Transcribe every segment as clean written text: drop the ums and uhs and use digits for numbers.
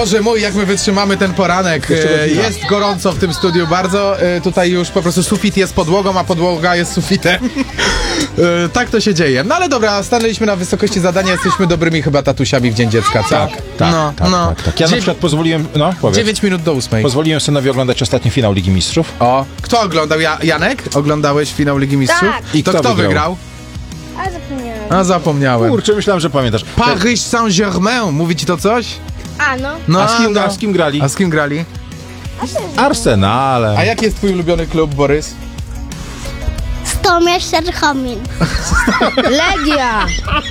Boże mój, jak my wytrzymamy ten poranek. Jest gorąco w tym studiu bardzo. Tutaj już po prostu sufit jest podłogą, a podłoga jest sufitem. Tak to się dzieje. No ale dobra, stanęliśmy na wysokości zadania, jesteśmy dobrymi chyba tatusiami w Dzień Dziecka, co? Tak. Ja na przykład pozwoliłem... 9 minut do 8. Pozwoliłem synowi oglądać ostatni finał Ligi Mistrzów. O, kto oglądał? Janek? Oglądałeś finał Ligi Mistrzów? Tak. I kto wygrał? A zapomniałem. A zapomniałem. Kurczę, myślałem, że pamiętasz. Paris Saint-Germain, mówi ci to coś? A no. No, A z kim grali? A z kim grali? Arsenalem. A jaki jest twój ulubiony klub, Borys? Stomierz Serchomin. Legia.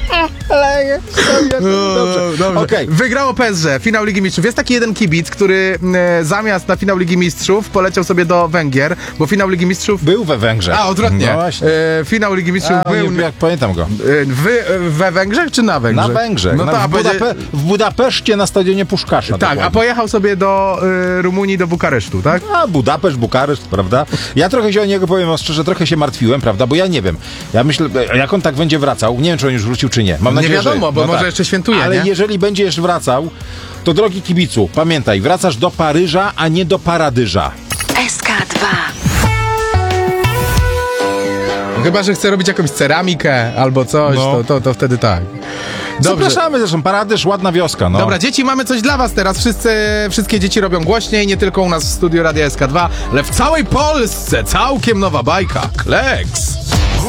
Dobrze. Okej. Wygrało PSG, finał Ligi Mistrzów. Jest taki jeden kibic, który zamiast na finał Ligi Mistrzów poleciał sobie do Węgier, bo finał Ligi Mistrzów... Był we Węgrzech. A, odwrotnie. No właśnie. Finał Ligi Mistrzów był... Jak pamiętam go. We Węgrzech czy na Węgrzech? Na Węgrzech. No to, w Budapeszcie na stadionie Puszkasza. tak, dokładnie. a pojechał sobie do Rumunii, do Bukaresztu, tak? A Budapeszt, Bukareszt, prawda? Ja trochę się o niego, powiem szczerze, trochę się martwiłem, prawda? Bo ja nie wiem. Ja myślę, jak on tak będzie wracał, nie wiem, czy on już wrócił, czy nie. Mam nadzieję, Nie wiadomo, że, bo może jeszcze świętuje, ale nie? jeżeli będzie jeszcze wracał, to drogi kibicu, pamiętaj, wracasz do Paryża, a nie do Paradyża. SK2. Chyba że chce robić jakąś ceramikę albo coś, No. to wtedy tak. Dobrze. Zapraszamy zresztą, Paradyż, ładna wioska, no. Dobra, dzieci, mamy coś dla was teraz. Wszystkie dzieci robią głośniej, nie tylko u nas w studiu Radia SK2, ale w całej Polsce całkiem nowa bajka. Kleks!